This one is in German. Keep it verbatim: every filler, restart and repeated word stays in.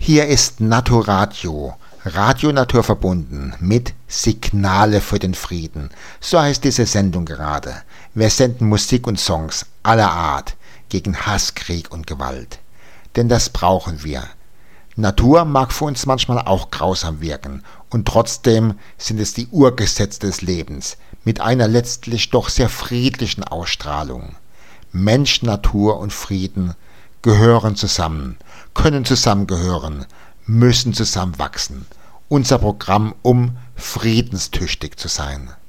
Hier ist Naturadio, Radio naturverbunden mit Signale für den Frieden. So heißt diese Sendung gerade. Wir senden Musik und Songs aller Art gegen Hass, Krieg und Gewalt. Denn das brauchen wir. Natur mag für uns manchmal auch grausam wirken und trotzdem sind es die Urgesetze des Lebens mit einer letztlich doch sehr friedlichen Ausstrahlung. Mensch, Natur und Frieden gehören zusammen, können zusammengehören, müssen zusammenwachsen. Unser Programm, um friedenstüchtig zu sein.